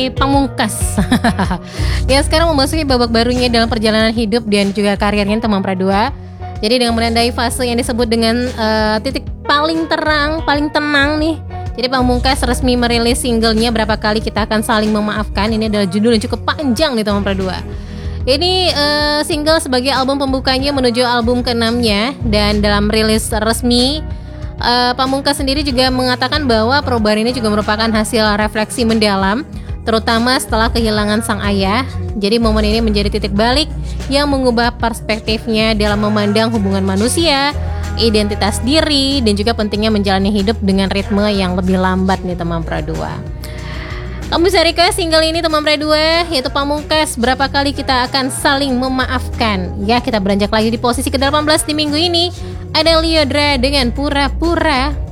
Pamungkas yang sekarang memasuki babak barunya dalam perjalanan hidup dan juga karirnya teman Pradua. Jadi dengan menandai fase yang disebut dengan titik paling tenang nih. Jadi Pamungkas resmi merilis singlenya Berapa Kali Kita Akan Saling Memaafkan. Ini adalah judul yang cukup panjang nih teman Pradua. Ini single sebagai album pembukanya menuju album ke-6-nya. Dan dalam rilis resmi Pamungkas sendiri juga mengatakan bahwa perubahan ini juga merupakan hasil refleksi mendalam, terutama setelah kehilangan sang ayah. Jadi momen ini menjadi titik balik yang mengubah perspektifnya dalam memandang hubungan manusia, identitas diri, dan juga pentingnya menjalani hidup dengan ritme yang lebih lambat nih teman Pradua. Kamu bisa request single ini teman Pradua, yaitu Pamungkas Berapa Kali Kita Akan Saling Memaafkan. Ya, kita beranjak lagi di posisi ke-18 di minggu ini. Ada Lyodra dengan Pura-Pura.